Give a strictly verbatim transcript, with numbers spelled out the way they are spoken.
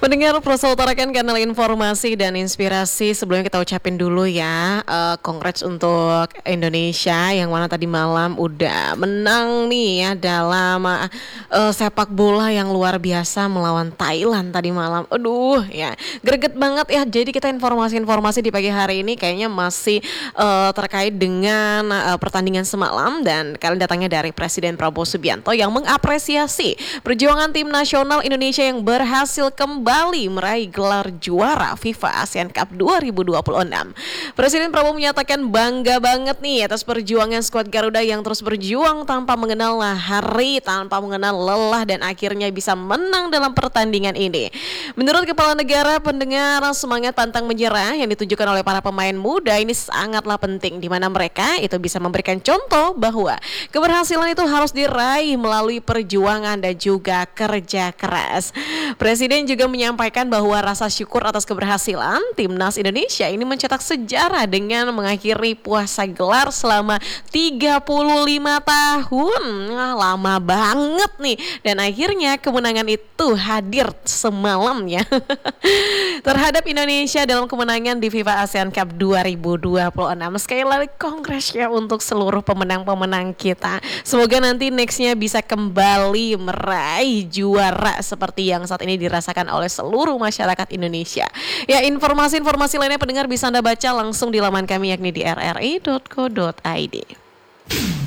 Pendengar Prosa utarakan kanal informasi dan inspirasi. Sebelumnya kita ucapin dulu ya, uh, congrats untuk Indonesia yang mana tadi malam udah menang nih ya dalam uh, sepak bola yang luar biasa melawan Thailand tadi malam. Aduh ya, greget banget ya. Jadi kita informasi-informasi di pagi hari ini kayaknya masih uh, terkait dengan uh, pertandingan semalam, dan kalian datangnya dari Presiden Prabowo Subianto yang mengapresiasi perjuangan tim nasional Indonesia yang berhasil kembali meraih gelar juara FIFA ASEAN Cup dua ribu dua puluh enam. Presiden Prabowo menyatakan bangga banget nih atas perjuangan skuad Garuda yang terus berjuang tanpa mengenal hari, tanpa mengenal lelah, dan akhirnya bisa menang dalam pertandingan ini. Menurut Kepala Negara, pendengar, semangat pantang menyerah yang ditunjukkan oleh para pemain muda ini sangatlah penting, di mana mereka itu bisa memberikan contoh bahwa keberhasilan itu harus diraih melalui perjuangan dan juga kerja keras. Presiden juga menyampaikan bahwa rasa syukur atas keberhasilan timnas Indonesia ini mencetak sejarah dengan mengakhiri puasa gelar selama tiga puluh lima tahun. Nah, lama banget nih, dan akhirnya kemenangan itu hadir semalam ya terhadap Indonesia dalam kemenangan di FIFA ASEAN Cup dua ribu dua puluh enam. Sekali lagi kongres ya untuk seluruh pemenang-pemenang kita. Semoga nanti nextnya bisa kembali meraih juara seperti yang saat ini dirasakan oleh seluruh masyarakat Indonesia. Ya, informasi-informasi lainnya pendengar bisa Anda baca langsung di laman kami yakni di r r i dot co dot i d.